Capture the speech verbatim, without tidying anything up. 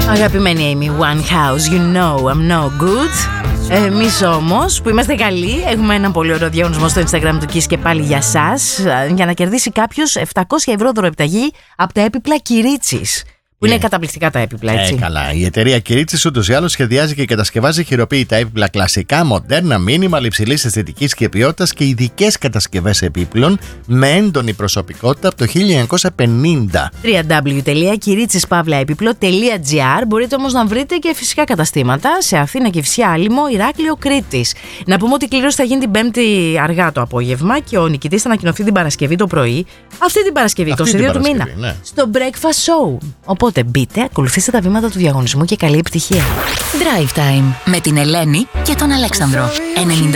Αγαπημένη Amy Winehouse, you know I'm no good. Εμείς όμως που είμαστε καλοί έχουμε ένα πολύ ωραίο διαγωνισμό στο Instagram του Kiss και πάλι για σας, για να κερδίσει κάποιος επτακόσια ευρώ δωροεπταγή από τα έπιπλα Κυρίτσης. Που είναι yeah. καταπληκτικά τα έπιπλα, έτσι. Ε, καλά. Η εταιρεία Κυρίτσης ούτως ή άλλως σχεδιάζει και κατασκευάζει χειροποίητα έπιπλα κλασικά, μοντέρνα, μίνιμαλ, υψηλής αισθητικής και ποιότητας και ειδικές κατασκευές επίπλων με έντονη προσωπικότητα από το χίλια εννιακόσια πενήντα. double-u double-u double-u τελεία κυρίτσης παύλα έπιπλο τελεία τζι άρ. Μπορείτε όμως να βρείτε και φυσικά καταστήματα σε Αθήνα, Κηφισιά, Άλυμο, Ηράκλειο, Κρήτης. Να πούμε ότι η κλήρωση θα γίνει την Πέμπτη αργά το απόγευμα και ο νικητής θα ανακοινωθεί την Παρασκευή το πρωί. Αυτή την Παρασκευή, είκοσι δύο του μήνα. Ναι. Στο Breakfast Show. Οπότε μπείτε, ακολουθήστε τα βήματα του διαγωνισμού και καλή επιτυχία. Drive Time με την Ελένη και τον Αλέξανδρο. ενενήντα